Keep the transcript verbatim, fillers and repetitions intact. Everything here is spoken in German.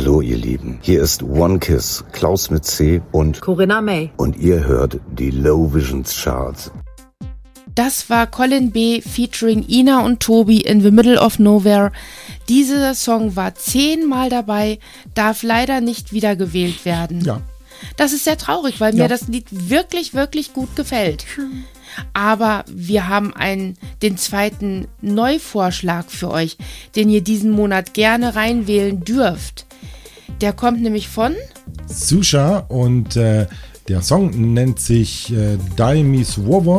Hallo ihr Lieben, hier ist One Kiss, Klaus mit C und Corinna May. Und ihr hört die Low Visions Charts. Das war Colin B. featuring Ina und Tobi in The Middle of Nowhere. Dieser Song war zehnmal dabei, darf leider nicht wiedergewählt werden. Ja. Das ist sehr traurig, weil Ja. mir das Lied wirklich, wirklich gut gefällt. Aber wir haben einen, den zweiten Neuvorschlag für euch, den ihr diesen Monat gerne reinwählen dürft. Der kommt nämlich von Susha und äh, der Song nennt sich äh, Daimi Słowo